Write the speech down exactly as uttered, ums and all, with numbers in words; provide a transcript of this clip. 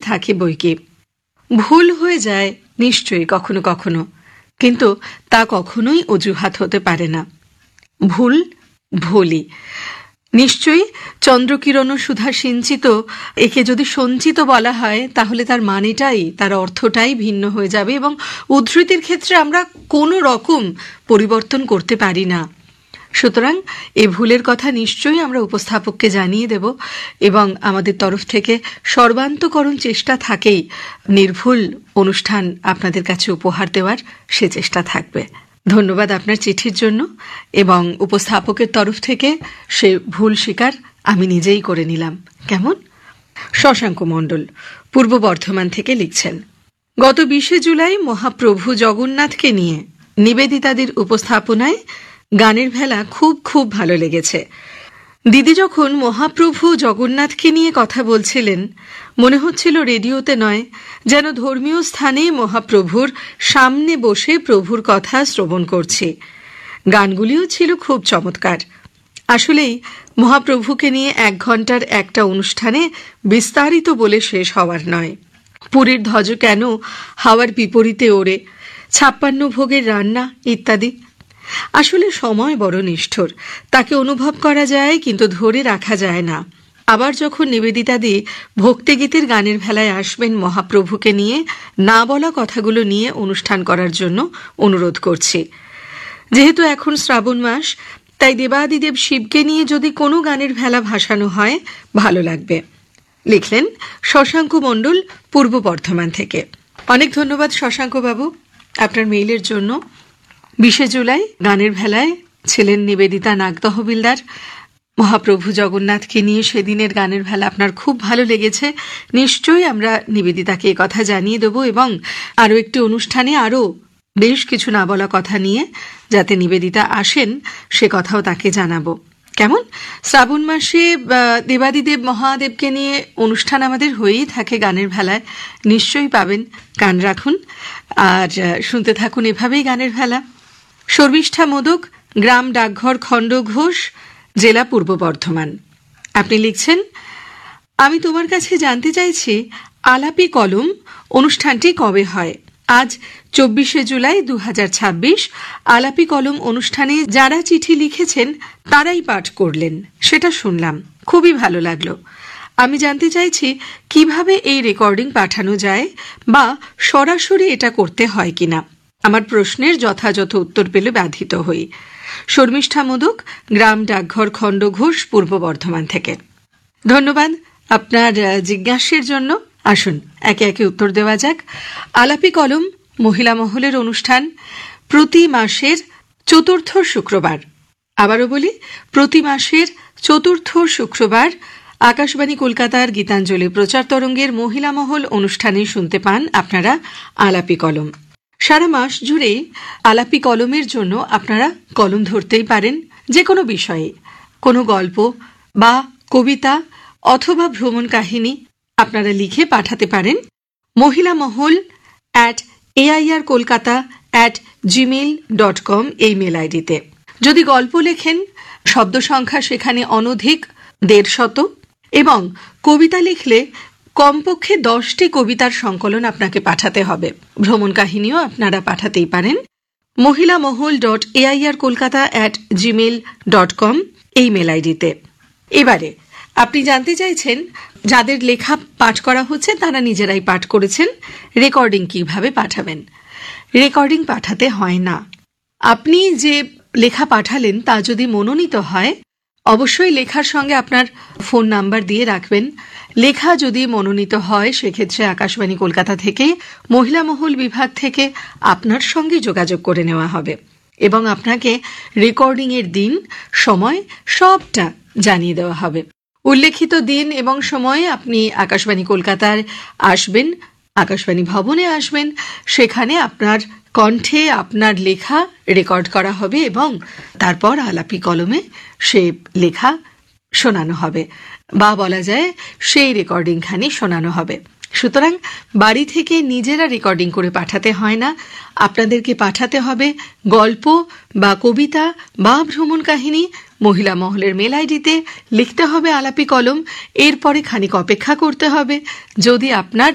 থাকে বইকি। ভুল হয়ে যায় নিশ্চয়ই কখনো কখনো, কিন্তু তা কখনোই অজুহাত হতে পারে না। ভুল ভুলই। নিশ্চয়ই চন্দ্রকিরণ সুধা সিঞ্চিত একে যদি সঞ্চিত বলা হয় তাহলে তার মানেটাই, তার অর্থটাই ভিন্ন হয়ে যাবে এবং উদ্ধৃতির ক্ষেত্রে আমরা কোনো রকম পরিবর্তন করতে পারি না। সুতরাং এ ভুলের কথা নিশ্চয়ই আমরা উপস্থাপককে জানিয়ে দেব এবং আমাদের তরফ থেকে সর্বান্তকরণ চেষ্টা থাকেই নির্ভুল অনুষ্ঠান আপনাদের কাছে উপহার দেওয়ার, সে চেষ্টা থাকবে। ধন্যবাদ আপনার চিঠির জন্য এবং উপস্থাপকের তরফ থেকে সে ভুল স্বীকার আমি নিজেই করে নিলাম। কেমন? শশাঙ্ক মণ্ডল পূর্ব বর্ধমান থেকে লিখছেন, গত বিশে জুলাই মহাপ্রভু জগন্নাথকে নিয়ে নিবেদিতাদের উপস্থাপনায় গানের ভেলা খুব খুব ভালো লেগেছে। দিদি যখন মহাপ্রভু জগন্নাথকে নিয়ে কথা বলছিলেন মনে হচ্ছিল রেডিওতে নয়, যেন ধর্মীয় স্থানে মহাপ্রভুর সামনে বসে প্রভুর কথা শ্রবণ করছি। গানগুলিও ছিল খুব চমৎকার। আসলেই মহাপ্রভুকে নিয়ে এক ঘন্টার একটা অনুষ্ঠানে বিস্তারিত বলে শেষ হওয়ার নয়। পুরীর ধ্বজ কেন হাওয়ার বিপরীতে ওড়ে, ছাপ্পান্ন ভোগের রান্না ইত্যাদি। আসলে সময় বড় নিষ্ঠুর, তাকে অনুভব করা যায় কিন্তু ধরে রাখা যায় না। আবার যখন নিবেদিতাদি ভক্তিগীতের গানের ভেলায় আসবেন মহাপ্রভুকে নিয়ে না বলা কথাগুলো নিয়ে অনুষ্ঠান করার জন্য অনুরোধ করছি। যেহেতু এখন শ্রাবণ মাস, তাই দেবাদিদেব শিবকে নিয়ে যদি কোনো গানের ভেলা ভাসানো হয় ভালো লাগবে। লিখলেন শশাঙ্ক মণ্ডল পূর্ব বর্ধমান থেকে। অনেক ধন্যবাদ শশাঙ্ক বাবু আপনার মেইলের জন্য। বিশে জুলাই গানের ভেলায় ছিলেন নিবেদিতা নাগ তহবিলদার। মহাপ্রভু জগন্নাথকে নিয়ে সেদিনের গানের ভেলা আপনার খুব ভালো লেগেছে। নিশ্চয়ই আমরা নিবেদিতাকে কথা জানিয়ে দেব এবং আরও একটি অনুষ্ঠানে আরও বেশ কিছু না বলা কথা নিয়ে যাতে নিবেদিতা আসেন সে কথাও তাকে জানাবো। কেমন? শ্রাবণ মাসে দেবাদিদেব মহাদেবকে নিয়ে অনুষ্ঠান আমাদের হয়েই থাকে গানের ভেলায়, নিশ্চয়ই পাবেন। কান রাখুন আর শুনতে থাকুন এভাবেই গানের ভেলা। শর্মিষ্ঠা মোদক, গ্রাম ডাকঘর খণ্ডঘোষ, জেলা পূর্ব বর্ধমান। আপনি লিখছেন, আমি তোমার কাছে জানতে চাইছি আলাপি কলম অনুষ্ঠানটি কবে হয়। আজ চব্বিশে জুলাই দু হাজার ছাব্বিশ আলাপি কলম অনুষ্ঠানে যারা চিঠি লিখেছেন তারাই পাঠ করলেন, সেটা শুনলাম, খুবই ভালো লাগলো। আমি জানতে চাইছি কিভাবে এই রেকর্ডিং পাঠানো যায় বা সরাসরি এটা করতে হয় কিনা। আমার প্রশ্নের যথাযথ উত্তর পেলে বাধিত হই। শর্মিষ্ঠা মোদক, গ্রাম ডাকঘর খণ্ডঘোষ, পূর্ব বর্ধমান থেকে। ধন্যবাদ আপনার জিজ্ঞাসার জন্য। আসুন একে একে উত্তর দেওয়া যাক। আলাপি কলম মহিলা মহলের অনুষ্ঠান প্রতি মাসের চতুর্থ শুক্রবার। আবারও বলি, প্রতি মাসের চতুর্থ শুক্রবার আকাশবাণী কলকাতার গীতাঞ্জলি প্রচার তরঙ্গের মহিলা মহল অনুষ্ঠানে শুনতে পান আপনারা আলাপি কলম। সারা মাস জুড়ে আলাপি কলমের জন্য আপনারা কলম ধরতেই পারেন, যে কোনো বিষয়ে, কোনো গল্প বা কবিতা অথবা ভ্রমণ কাহিনী আপনারা লিখে পাঠাতে পারেন মহিলা মহল at AIR Kolkata at Gmail dot com এই মেল আইডিতে। যদি গল্প লেখেন শব্দ সংখ্যা সেখানে অনধিক দেড় শত এবং কবিতা লিখলে কমপক্ষে দশটি কবিতার সংকলন আপনাকে পাঠাতে হবে। ভ্রমণ কাহিনীও আপনারা পাঠাতেই পারেন মহিলা মহল dot AIR Kolkata at Gmail dot com এই মেল আইডিতে। এবারে আপনি জানতে চাইছেন যাদের লেখা পাঠ করা হচ্ছে তারা নিজেরাই পাঠ করেছেন, রেকর্ডিং কিভাবে পাঠাবেন। রেকর্ডিং পাঠাতে হয় না। আপনি যে লেখা পাঠালেন তা যদি মনোনীত হয় অবশ্যই লেখার সঙ্গে আপনার ফোন নাম্বার দিয়ে রাখবেন। লেখা যদি মনোনীত হয় সেক্ষেত্রে আকাশবাণী কলকাতা থেকে মহিলা মহল বিভাগ থেকে আপনার সঙ্গে যোগাযোগ করে নেওয়া হবে এবং আপনাকে রেকর্ডিং এর দিন, সময় সবটা জানিয়ে দেওয়া হবে। উল্লেখিত দিন এবং সময়ে আপনি আকাশবাণী কলকাতার আসবেন, আকাশবাণী ভবনে আসবেন, সেখানে আপনার কণ্ঠে আপনার লেখা রেকর্ড করা হবে এবং তারপর আলাপি কলমে সে লেখা শোনানো হবে বা বলা যায় সেই রেকর্ডিংখানি শোনানো হবে। সুতরাং বাড়ি থেকে নিজেরা রেকর্ডিং করে পাঠাতে হয় না, আপনাদেরকে পাঠাতে হবে গল্প বা কবিতা বা ভ্রমণ কাহিনী মহিলা মহলের মেল আইডিতে, লিখতে হবে আলাপি কলম। এরপরে খানিক অপেক্ষা করতে হবে। যদি আপনার